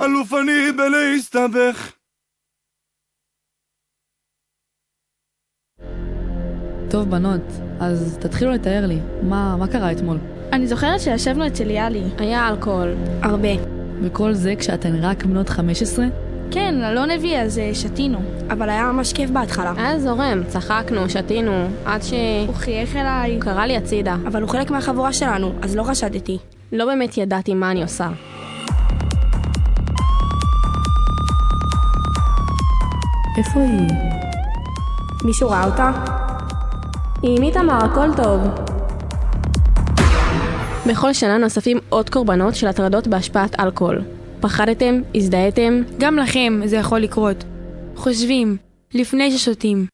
אלוף אני בלהסתבך. טוב בנות, אז תתחילו לתאר לי, מה קרה אתמול? אני זוכרת שישבנו אצל יאלי. היה אלכוהול. הרבה. וכל זה כשאתן רק בנות 15? כן, לא נביא, אז שתינו. אבל היה ממש כיף בהתחלה. היה זורם, צחקנו, שתינו, עד הוא חייך אליי. הוא קרא לי הצידה. אבל הוא חלק מהחבורה שלנו, אז לא חשדתי. לא באמת ידעתי מה אני עושה. איפה היא? מישהו ראה אותה? היא עם איתמר, הכל טוב. בכל שנה נוספים עוד קורבנות של הטרדות בהשפעת אלכוהול. פחדתם? הזדהיתם? גם לכם זה יכול לקרות. חושבים, לפני ששותים.